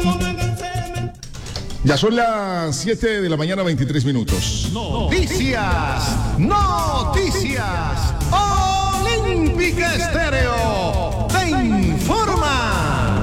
Ya son las 7 de la mañana, 23 minutos. Noticias. Olímpica Estéreo te informa.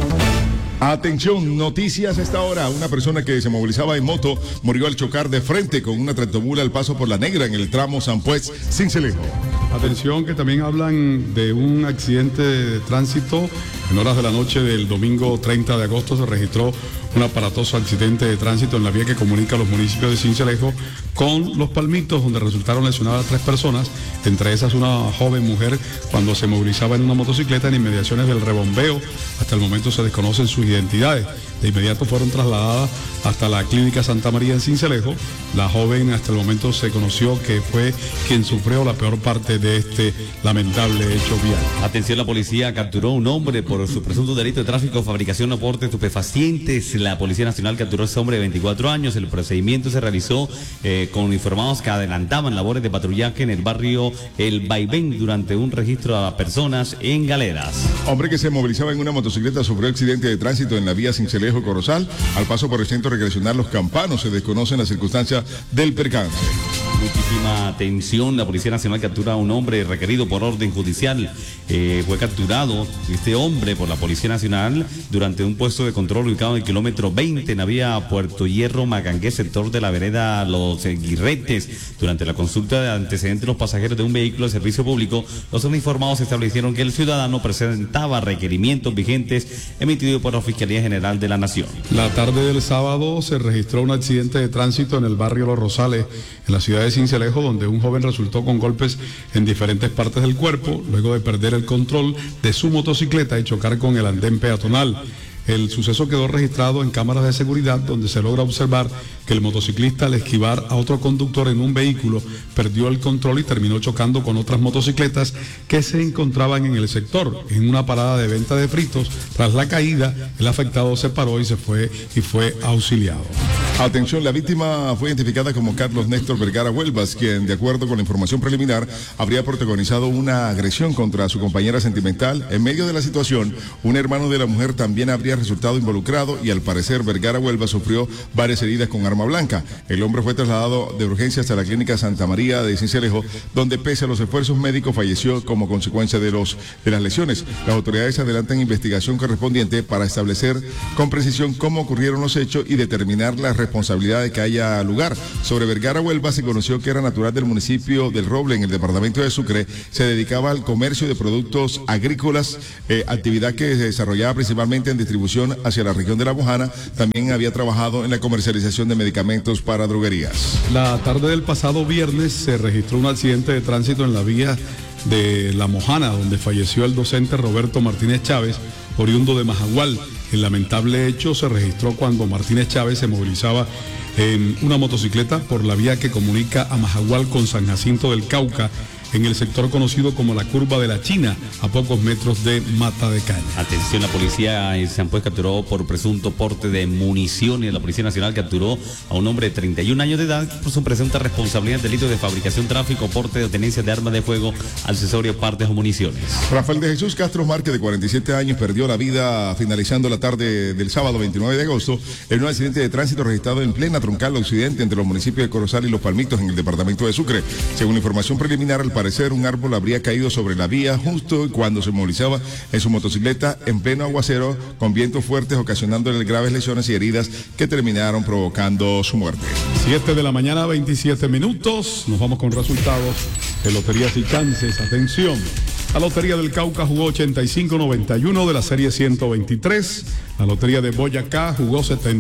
Atención, noticias a esta hora. Una persona que se movilizaba en moto murió al chocar de frente con una tractomula al paso por La Negra en el tramo San Pues, Sincelejo. Atención, que también hablan de un accidente de tránsito. En horas de la noche del domingo 30 de agosto se registró un aparatoso accidente de tránsito en la vía que comunica los municipios de Sincelejo con Los Palmitos, donde resultaron lesionadas 3 personas, entre esas una joven mujer cuando se movilizaba en una motocicleta en inmediaciones del Rebombeo. Hasta el momento se desconocen sus identidades. De inmediato fueron trasladadas hasta la Clínica Santa María en Sincelejo. La joven hasta el momento se conoció que fue quien sufrió la peor parte de este lamentable hecho vial. Atención, la policía capturó a un hombre por su presunto delito de tráfico, fabricación o porte de estupefacientes. La Policía Nacional capturó a ese hombre de 24 años. El procedimiento se realizó con uniformados que adelantaban labores de patrullaje en el barrio El Vaivén durante un registro a personas en galeras. Hombre que se movilizaba en una motocicleta sufrió accidente de tránsito en la vía Sincelejo-Corozal. Al paso por el centro recreacional Los Campanos se desconocen las circunstancias del percance. Muchísima atención, la Policía Nacional captura a un hombre requerido por orden judicial. Fue capturado este hombre por la Policía Nacional durante un puesto de control ubicado en el kilómetro 20 en la vía Puerto Hierro, Magangué, sector de la vereda Los Guirretes. Durante la consulta de antecedentes de los pasajeros de un vehículo de servicio público, los uniformados establecieron que el ciudadano presentaba requerimientos vigentes emitidos por la Fiscalía General de la Nación. La tarde del sábado se registró un accidente de tránsito en el barrio Los Rosales, en la ciudad de Sincelejo, donde un joven resultó con golpes en diferentes partes del cuerpo luego de perder el control de su motocicleta y chocar con el andén peatonal. El suceso quedó registrado en cámaras de seguridad, donde se logra observar que el motociclista, al esquivar a otro conductor en un vehículo, perdió el control y terminó chocando con otras motocicletas que se encontraban en el sector. En una parada de venta de fritos, tras la caída, el afectado se paró y fue auxiliado. Atención, la víctima fue identificada como Carlos Néstor Vergara Huelvas, quien, de acuerdo con la información preliminar, habría protagonizado una agresión contra su compañera sentimental. En medio de la situación, un hermano de la mujer también habría resultado involucrado y, al parecer, Vergara Huelvas sufrió varias heridas con arma blanca. El hombre fue trasladado de urgencia hasta la Clínica Santa María de Sincelejo, donde, pese a los esfuerzos médicos, falleció como consecuencia de las lesiones. Las autoridades adelantan investigación correspondiente para establecer con precisión cómo ocurrieron los hechos y determinar la responsabilidad de que haya lugar. Sobre Vergara Huelvas se conoció que era natural del municipio del Roble, en el departamento de Sucre. Se dedicaba al comercio de productos agrícolas, actividad que se desarrollaba principalmente en distribución hacia la región de La Mojana. También había trabajado en la comercialización de medicamentos para droguerías. La tarde del pasado viernes se registró un accidente de tránsito en la vía de La Mojana, donde falleció el docente Roberto Martínez Chávez, oriundo de Majagual. El lamentable hecho se registró cuando Martínez Chávez se movilizaba en una motocicleta por la vía que comunica a Majagual con San Jacinto del Cauca, en el sector conocido como la Curva de la China, a pocos metros de Mata de Caña. Atención, la policía en San Pues capturó por presunto porte de municiones. La Policía Nacional capturó a un hombre de 31 años de edad por su presunta responsabilidad en delitos de fabricación, tráfico, porte de tenencia de armas de fuego, accesorios, partes o municiones. Rafael de Jesús Castro Márquez, de 47 años, perdió la vida finalizando la tarde del sábado 29 de agosto en un accidente de tránsito registrado en plena troncal occidente entre los municipios de Corozal y Los Palmitos, en el departamento de Sucre. Según información preliminar, al parecer un árbol habría caído sobre la vía justo cuando se movilizaba en su motocicleta en pleno aguacero con vientos fuertes, ocasionándole graves lesiones y heridas que terminaron provocando su muerte. 7 de la mañana, 27 minutos. Nos vamos con resultados de Loterías y Chances. Atención. La Lotería del Cauca jugó 85-91 de la serie 123. La Lotería de Boyacá jugó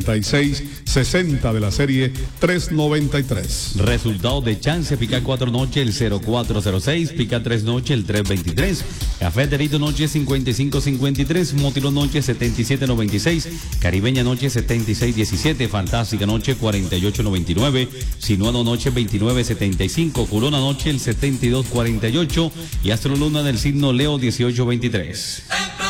76-60 de la serie 393. Resultados de Chance: pica 4 noche el 0406, pica 3 noche el 323, Café Derito noche 55-53, Mótilo noche 77-96, Caribeña noche 76-17, Fantástica noche 48-99, Sinuano noche 29-75, Corona noche el 72-48 y Astro Luna del signo Leo 18-23.